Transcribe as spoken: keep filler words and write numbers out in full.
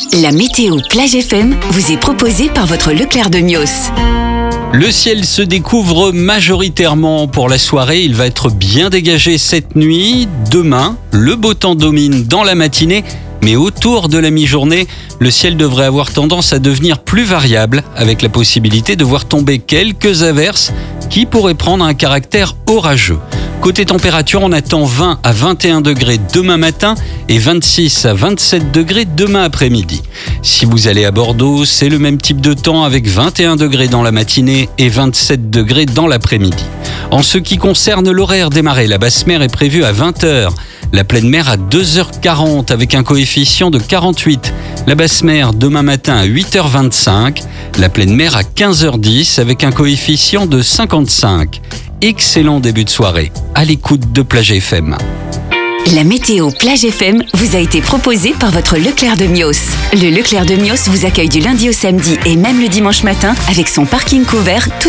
La météo Plage F M vous est proposée par votre Leclerc de Mios. Le ciel se découvre majoritairement pour la soirée. Il va être bien dégagé cette nuit. Demain, le beau temps domine dans la matinée. Mais autour de la mi-journée, le ciel devrait avoir tendance à devenir plus variable, avec la possibilité de voir tomber quelques averses qui pourraient prendre un caractère orageux. Côté température, on attend vingt à vingt et un degrés demain matin et vingt-six à vingt-sept degrés demain après-midi. Si vous allez à Bordeaux, c'est le même type de temps avec vingt et un degrés dans la matinée et vingt-sept degrés dans l'après-midi. En ce qui concerne l'horaire des marées, la basse mer est prévue à vingt heures. La pleine mer à deux heures quarante avec un coefficient de quarante-huit. La basse mer demain matin à huit heures vingt-cinq. La pleine mer à quinze heures dix avec un coefficient de cinquante-cinq. Excellent début de soirée à l'écoute de Plage F M. La météo Plage F M vous a été proposée par votre Leclerc de Mios. Le Leclerc de Mios vous accueille du lundi au samedi et même le dimanche matin avec son parking couvert tout